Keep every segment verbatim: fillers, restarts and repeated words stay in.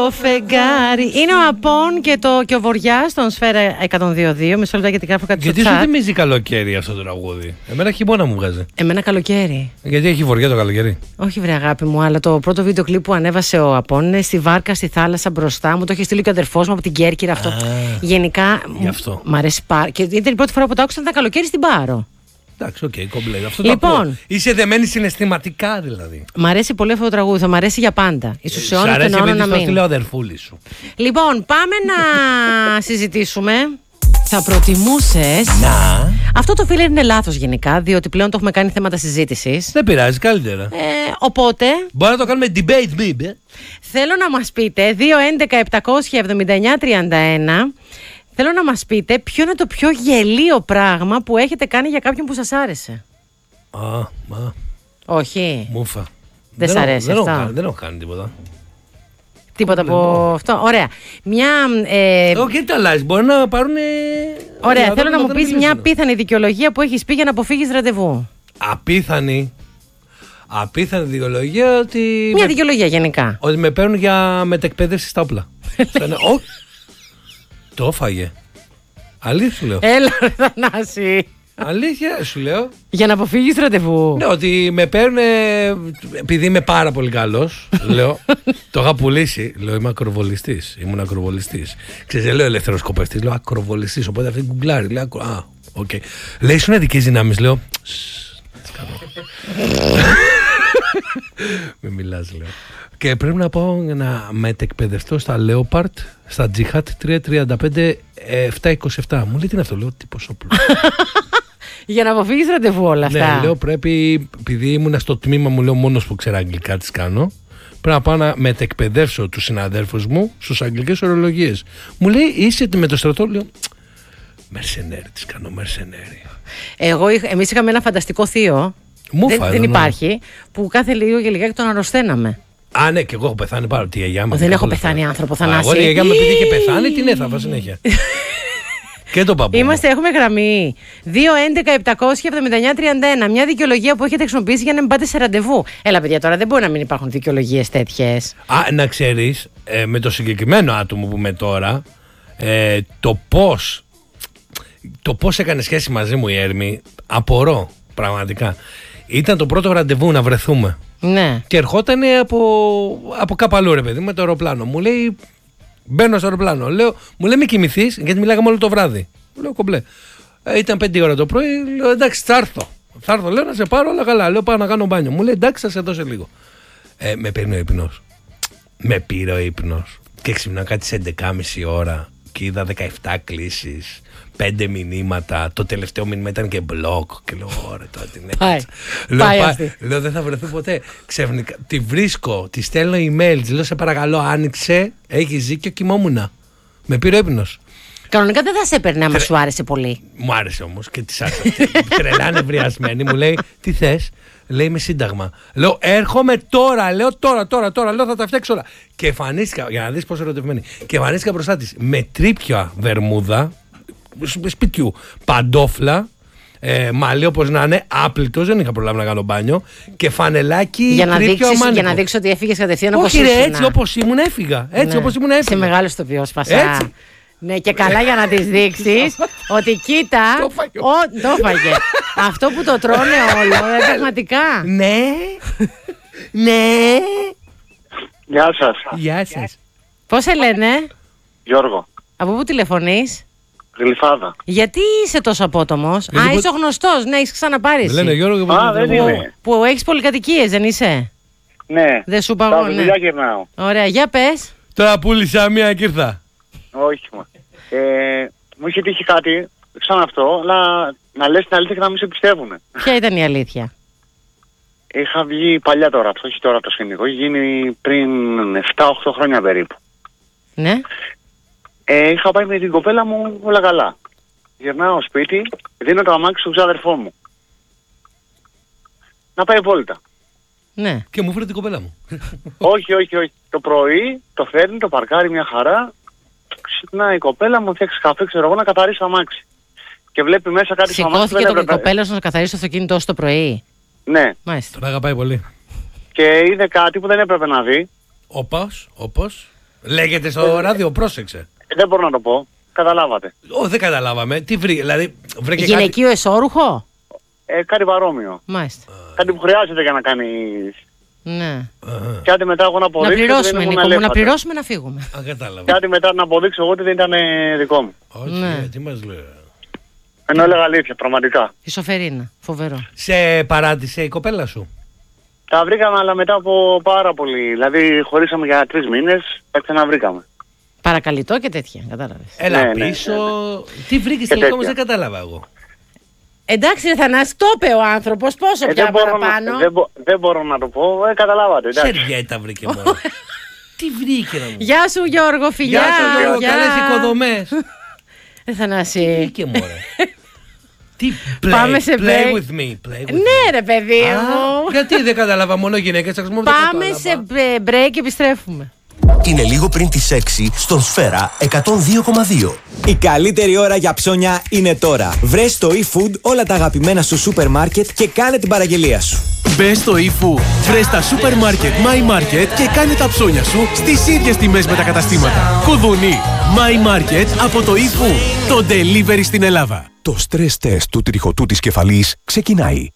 φεγγάρι. Είναι ο Απόν και, το, και ο Βοριάς στον Σφαίρα εκατόν δύο δύο. Μισό λεπτό γιατί γράφω κάτι στο chat. Γιατί σου θυμίζει καλοκαίρι αυτό το τραγούδι? Εμένα χειμώνα μου βγάζει. Εμένα καλοκαίρι. Γιατί έχει βοριά το καλοκαίρι? Όχι βρε αγάπη μου, αλλά το πρώτο βίντεο κλιπ που ανέβασε ο Απόν είναι στη βάρκα στη θάλασσα μπροστά μου. Το έχει στείλει και ο αδερφός μου από την Κέρκυρα αυτό. Α, γενικά αυτό. Μ' αρέσει πάρα. Και ήταν η πρώτη φορά που το άκουσα, ήταν καλοκαίρι στην Πάρο. Εντάξει, οκ, okay, κομπλέ. Αυτό λοιπόν, το ακούω. Είσαι δεμένη συναισθηματικά δηλαδή. Μ' αρέσει πολύ αυτό το τραγούδι, θα μ' αρέσει για πάντα. Ίσως σε αιώνας και τον αιώνα να μην. Λέω αδερφούλη σου. Λοιπόν, πάμε να συζητήσουμε. Θα προτιμούσες. Να. Αυτό το φίλε είναι λάθος γενικά, διότι πλέον το έχουμε κάνει θέματα συζήτησης. Δεν πειράζει, καλύτερα. Ε, οπότε. Μπορεί να το κάνουμε debate, baby. Θέλω να μας πείτε δύο έντεκα επτακόσια εβδομήντα εννιά τριάντα ένα. Θέλω να μας πείτε ποιο είναι το πιο γελίο πράγμα που έχετε κάνει για κάποιον που σας άρεσε. Α, μα. Όχι. Μούφα. Δεν σ' αρέσει δεν αυτό? Έχω, δεν έχω κάνει τίποτα. Τίποτα από αυτό. Ωραία. Μια. Ε... Όχι, τι αλλάζει. Μπορεί να πάρουν. Ωραία. Θέλω να μου πεις μια απίθανη δικαιολογία που έχεις πει για να αποφύγεις ραντεβού. Απίθανη. Απίθανη δικαιολογία ότι. Μια με... δικαιολογία γενικά. Ότι με παίρνουν για μετεκπαίδευση στα όπλα. Όχι. Το έφαγε. Αλήθεια σου λέω. Έλα ρε Θανάση. Αλήθεια σου λέω. Για να αποφύγεις ραντεβού. Ναι, ότι με παίρνουν. Επειδή είμαι πάρα πολύ καλός. Λέω. Το είχα πουλήσει. Λέω είμαι ακροβολιστής. Ήμουν ακροβολιστής. Ξέρεις, δεν λέω ελεύθερος σκοπευτής. Λέω ακροβολιστής. Οπότε αυτή γκουγκλάρει. Λέω. Α, οκ. Okay. Λέει σου είναι δικές δυνάμεις. Λέω. Μην μιλάς, λέω. Και πρέπει να πάω να μετεκπαιδευτώ στα Leopard, στα Jihad τριακόσια τριάντα πέντε επτακόσια είκοσι επτά. Μου λέει τι είναι αυτό, λέω τύπος όπλο. Για να αποφύγεις ραντεβού όλα αυτά. Ναι, λέω πρέπει, επειδή ήμουν στο τμήμα μου, λέω μόνος που ξέρω αγγλικά τις κάνω, πρέπει να πάω να μετεκπαιδεύσω τους συναδέλφους μου στους αγγλικές ορολογίες. Μου λέει είσαι με το στρατό, λέω μερσενέρι, τις κάνω μερσενέρι. Εγώ, εμείς είχαμε ένα φανταστικό θείο. Μούφα, δεν, δεν υπάρχει, που κάθε λίγο και λιγάκι τον αρρωσταίναμε. Α, ναι, και εγώ έχω πεθάνει πάρα τη γιαγιά μου. Δεν έχω πεθάνει άνθρωπο, Θανάση. Εγώ η γιαγιά μου επειδή είχε πεθάνει, την έθαβα συνέχεια. Και τον παππού. Είμαστε, έχουμε γραμμή. δύο έντεκα επτακόσια εβδομήντα εννιά τριάντα ένα. Μια δικαιολογία που έχετε χρησιμοποιήσει για να μην πάτε σε ραντεβού. Έλα, παιδιά, τώρα δεν μπορεί να μην υπάρχουν δικαιολογίες τέτοιες. Α, να ξέρεις, ε, με το συγκεκριμένο άτομο που είμαι τώρα, ε, το πώς το πώς έκανε σχέση μαζί μου η Έρμη, απορώ πραγματικά. Ήταν το πρώτο ραντεβού να βρεθούμε. Ναι. Και ερχόταν από, από κάπου αλλού, ρε παιδί, με το αεροπλάνο. Μου λέει, μπαίνω στο αεροπλάνο. Λέω, μου λέει, μη κοιμηθείς, γιατί μιλάγαμε όλο το βράδυ. Μου λέω, κομπλέ. Ε, ήταν πέντε ώρα το πρωί. Λέω, εντάξει, θα έρθω. Θα έρθω, λέω, να σε πάρω, αλλά καλά. Λέω, πάω να κάνω μπάνιο. Μου λέει, εντάξει, θα σε δώσω λίγο. Ε, με παίρνει ο ύπνος. Με πήρε ο ύπνος. Και ξυπνάω κάτι σε έντεκα και μισή ώρα. Και είδα δεκαεπτά κλήσεις. Πέντε μηνύματα. Το τελευταίο μήνυμα ήταν και μπλοκ. Και λέω, ωραία, τώρα την έκατσα. Λέω, πάει, πάει, λέω, δεν θα βρεθώ ποτέ. Ξαφνικά τη βρίσκω, τη στέλνω email. Τη λέω, σε παρακαλώ, άνοιξε. Έχει δίκιο, κοιμόμουνα. Με πήρε ύπνος. Κανονικά δεν θα σε έπαιρνε άμα σου άρεσε πολύ. Μου άρεσε όμως και τη άρεσε. Τρελά νευριασμένη. Μου λέει, τι θες? Λέει, με σύνταγμα. Λέω, έρχομαι τώρα. Λέω, τώρα, τώρα, τώρα. Λέω, θα τα φτιάξω όλα. Και εμφανίστηκα, για να δεις πόσο ερωτευμένη. Και εμφανίστηκα μπροστά της με τρίπια βερμούδα σπιτιού, παντόφλα, ε, μαλλί όπως να είναι, άπλητος, δεν είχα προλάβει να κάνω μπάνιο, και φανελάκι για να τρίπιο αμάνικο. Για να δείξω ότι έφυγες κατευθείαν όπως ήσουν. ήσουν. Όχι, έτσι όπως ήμουν έφυγα. Έτσι ναι. όπως ήμουν έφυγα. Σε μεγάλο ηθοποιός πασά. Έτσι. Ναι, και καλά για να της δείξεις ότι κοίτα. Το φάγε. Ο, το φάγε. Αυτό που το τρώνε όλο, ε, πραγματικά. Ναι. Ναι. Γεια σας. Γεια σας. Πώς σε λένε? Γιώργο. Από πού τηλεφωνείς? Γλυφάδα. Γιατί είσαι τόσο απότομος? Α, είσαι ο γνωστός, ναι, έχεις ξαναπάρει. Λένε Γιώργο. Α, δεν είμαι. Που έχεις πολυκατοικίες, δεν είσαι? Ναι. Δεν σου είπα Τα εγώ, ναι. δουλειά γυρνάω. Ωραία, για πες. Τώρα πούλησα μία και ήρθα. Όχι, μα. Ε, μου είχε τύχει κάτι, σαν αυτό, αλλά να λες την αλήθεια και να μην σε πιστεύουν. Ποια ήταν η αλήθεια? Είχα βγει παλιά τώρα, όχι τώρα το σκηνικό, έχει γίνει πριν επτά οκτώ χρόνια περίπου. Ναι. Ε, είχα πάει με την κοπέλα μου όλα καλά. Γυρνάω σπίτι, δίνω το αμάξι στον ξάδερφό μου. Να πάει βόλτα. Ναι. Και μου φέρε την κοπέλα μου. όχι, όχι, όχι. Το πρωί το φέρνει, το παρκάρει μια χαρά. Ξυπνάει η κοπέλα μου, φτιάξει καφέ, ξέρω εγώ, να καθαρίσει το αμάξι. Και βλέπει μέσα κάτι στο αμάξι. Σηκώθηκε το κοπέλα σου να καθαρίσει το αυτοκίνητο όσο το πρωί. Ναι. Μάλιστα. Τον αγαπάει πολύ. Και είδε κάτι που δεν έπρεπε να δει. Όπως, όπως. Λέγεται στο ράδιο, πρόσεξε. Δεν μπορώ να το πω. Καταλάβατε. Ω, δεν καταλάβαμε. Τι βρήκε, δηλαδή βρήκε Γυναικείο κάτι... εσώρουχο. Ε, κάτι παρόμοιο. Μάλιστα. Κάτι που χρειάζεται για να κάνει. Ναι. Και άντε μετά εγώ να Να αποδείξω. πληρώσουμε, ότι δεν Νίκο μου, να ήμουν πληρώσουμε να φύγουμε. Α, κατάλαβα. Και άντε μετά να αποδείξω εγώ ότι δεν ήταν ε, δικό μου. Όχι, Ναι. ε, τι μας λέει. Ενώ έλεγα αλήθεια, πραγματικά. Η Σοφερίνα. Φοβερό. Σε παράτησε η κοπέλα σου. Τα βρήκαμε, αλλά μετά από πάρα πολύ. Δηλαδή, χωρίσαμε για τρεις μήνες, τα ξαναβρήκαμε. Παρακαλυτό και τέτοια. Κατάλαβες. Έλα Ναι, ναι, πίσω. ναι, ναι. Τι βρήκες Και τελικά όμως, τέτοια. δεν κατάλαβα εγώ. Εντάξει, ρε Θανάση, το είπε ο άνθρωπος. Πόσο Ε, πια δεν, μπορώ παραπάνω. να, δεν, μπο- δεν μπορώ να το πω, ε, καταλάβατε. εντάξει. Σερβιέτα βρήκε μόνο. Τι βρήκε να μου. Γεια σου Γιώργο, φιλιά. Γεια σου Γιώργο, Γεια. καλές οικοδομές. Ε, Τι Θανάση. βρήκε μωρέ. Τι play, Πάμε σε play break. with me. Play with Ναι me. ρε παιδί Α, μου. γιατί δεν κατάλαβα, μόνο γυναίκες. Πάμε σε break και επιστρέφουμε. Είναι λίγο πριν τις έξι στον Σφαίρα εκατόν δύο κόμμα δύο. Η καλύτερη ώρα για ψώνια είναι τώρα. Βρες στο eFood όλα τα αγαπημένα σου σούπερ μάρκετ και κάνε την παραγγελία σου. Μπες στο eFood, βρες τα σούπερ μάρκετ My Market και κάνε τα ψώνια σου στις ίδιες τιμές με τα καταστήματα. Κουδουνί, My Market από το eFood, το delivery στην Ελλάδα. Το stress test του τριχωτού της κεφαλής ξεκινάει.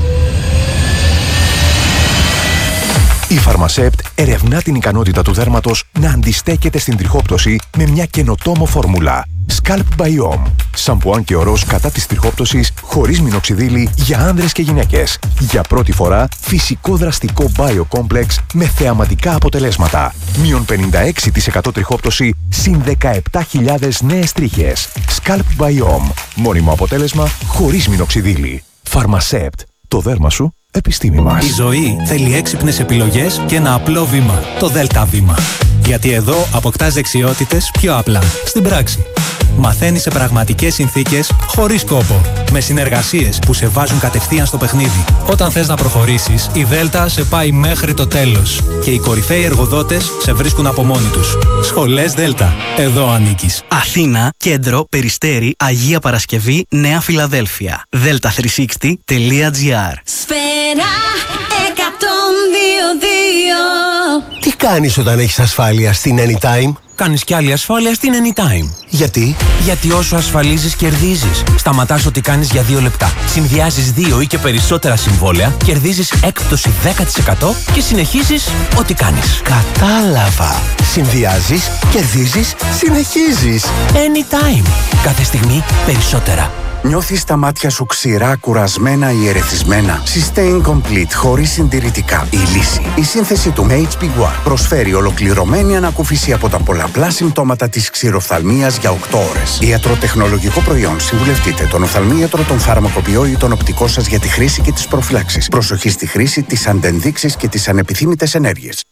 Η Φαρμασέπτ ερευνά την ικανότητα του δέρματος να αντιστέκεται στην τριχόπτωση με μια καινοτόμο φόρμουλα. Scalp Biome. Σαμπουάν και ορός κατά της τριχόπτωσης χωρίς μινοξιδίλη για άνδρες και γυναίκες. Για πρώτη φορά φυσικό δραστικό Biocomplex με θεαματικά αποτελέσματα. Μείον πενήντα έξι τοις εκατό τριχόπτωση συν δεκαεπτά χιλιάδες νέες τρίχες. Scalp Biome. Μόνιμο αποτέλεσμα χωρίς μινοξιδίλη. Φαρμασέπτ. Το δέρμα σου, επιστήμη μας. Η ζωή θέλει έξυπνες επιλογές και ένα απλό βήμα, το ΔΕΛΤΑ βήμα. Γιατί εδώ αποκτάς δεξιότητες πιο απλά, στην πράξη. Μαθαίνεις σε πραγματικές συνθήκες, χωρίς κόπο. Με συνεργασίες που σε βάζουν κατευθείαν στο παιχνίδι. Όταν θες να προχωρήσεις, η ΔΕΛΤΑ σε πάει μέχρι το τέλος. Και οι κορυφαίοι εργοδότες σε βρίσκουν από μόνοι τους. Σχολές ΔΕΛΤΑ. Εδώ ανήκεις. Αθήνα, Κέντρο, Περιστέρι, Αγία Παρασκευή, Νέα Φιλαδέλφια. δέλτα τριακόσια εξήντα τελεία τζι άρ. Σφαίρα εκατόν δύο δύο. Τι κάνεις όταν έχεις ασφάλεια στην Anytime? Κάνεις κι άλλη ασφάλεια στην Anytime. Γιατί? Γιατί όσο ασφαλίζεις, κερδίζεις. Σταματάς ό,τι κάνεις για δύο λεπτά. Συνδυάζεις δύο ή και περισσότερα συμβόλαια, κερδίζεις έκπτωση δέκα τοις εκατό και συνεχίζεις ό,τι κάνεις. Κατάλαβα. Συνδυάζεις, κερδίζεις, συνεχίζεις. Anytime. Κάθε στιγμή περισσότερα. Νιώθεις τα μάτια σου ξηρά, κουρασμένα ή ερεθισμένα? Sustain Complete χωρίς συντηρητικά. Η λύση. Η σύνθεση του έιτς πι One προσφέρει ολοκληρωμένη ανακούφιση από τα πολλαπλά συμπτώματα της ξηροφθαλμίας για οκτώ ώρες. Ιατροτεχνολογικό προϊόν. Συμβουλευτείτε τον οφθαλμίατρο, τον φαρμακοποιό ή τον οπτικό σας για τη χρήση και τις προφυλάξεις. Προσοχή στη χρήση, τις αντενδείξεις και τις ανεπιθύμητες ενέργειες.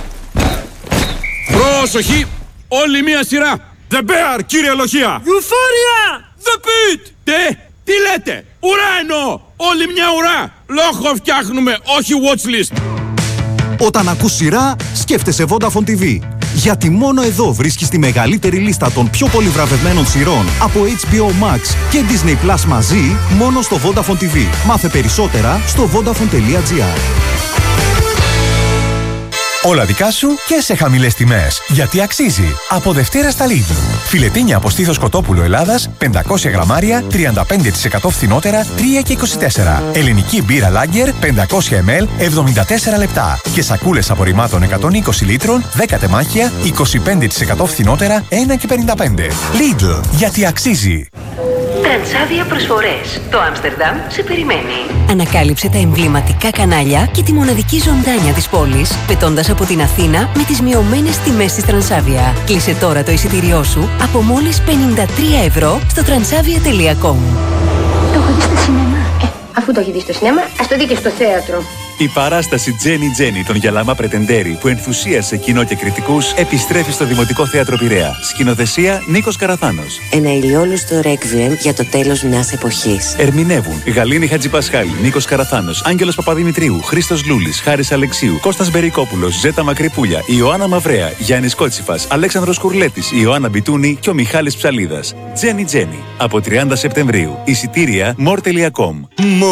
Προσοχή! Όλη μία σειρά! The Bear, κύριε Λοχεία! Euphoria! The Pit! Τι, τι λέτε? Ουρά εννοώ! Όλη μια ουρά! Λόγο φτιάχνουμε, όχι watchlist! Όταν ακούς σειρά, σκέφτεσαι Vodafone τι βι. Γιατί μόνο εδώ βρίσκεις τη μεγαλύτερη λίστα των πιο πολύ βραβευμένων σειρών από έιτς μπι ο Max και Disney Plus μαζί, μόνο στο Vodafone τι βι. Μάθε περισσότερα στο vodafone τελεία τζι άρ. Όλα δικά σου και σε χαμηλές τιμές. Γιατί αξίζει. Από Δευτέρα στα Lidl. Φιλετίνια από στήθος κοτόπουλο Ελλάδας, πεντακόσια γραμμάρια, τριάντα πέντε τοις εκατό φθηνότερα, τρία και είκοσι τέσσερα. Ελληνική μπύρα Lager, πεντακόσια μιλιλίτρα, εβδομήντα τέσσερα λεπτά. Και σακούλες απορριμμάτων εκατόν είκοσι λίτρων, δέκα τεμάχια, είκοσι πέντε τοις εκατό φθηνότερα, ένα και πενήντα πέντε. Lidl. Γιατί αξίζει. Τρανσάβια προσφορές. Το Άμστερνταμ σε περιμένει. Ανακάλυψε τα εμβληματικά κανάλια και τη μοναδική ζωντάνια της πόλης, πετώντας από την Αθήνα με τις μειωμένες τιμές της Τρανσάβια. Κλείσε τώρα το εισιτήριό σου από μόλις πενήντα τρία ευρώ στο τρανσάβια τελεία κομ. Το έχω δει στο σινεμά. Ε, αφού το έχει δει στο σινεμά, ας το δει και στο θέατρο. Η παράσταση Τζένι Τζένι των Γιαλάμα Πρετεντέρη που ενθουσίασε κοινό και κριτικούς επιστρέφει στο Δημοτικό Θέατρο Πειραιά. Σκηνοθεσία Νίκος Καραθάνος. Ένα ηλιόλουστο ρέκβιεμ για το τέλος μιας εποχής. Ερμηνεύουν Γαλήνη Χατζηπασχάλη, Νίκος Καραθάνος, Άγγελος Παπαδημητρίου, Χρήστος Λούλης, Χάρης Αλεξίου, Κώστας Μπερικόπουλος, Ζέτα Μακρυπούλια, Ιωάννα Μαυρέα, Γιάννης Κότσιφας, Αλέξανδρος Κουρλέτης, Ιωάννα Μπιτούνη και ο Μιχάλης Ψαλίδας. Τζένι Τζένι από τριάντα Σεπτεμβρίου. Εισιτήρια μορ τελεία κομ.